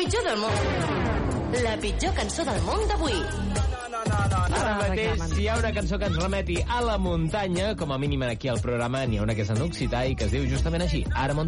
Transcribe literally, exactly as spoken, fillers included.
pitjor del món. La pitjor cançó del món d'avui. Ara mateix, si hi ha una cançó que ens remeti a la muntanya, com a mínim aquí al programa n'hi ha una que és en occità i que es diu justament així, Aramon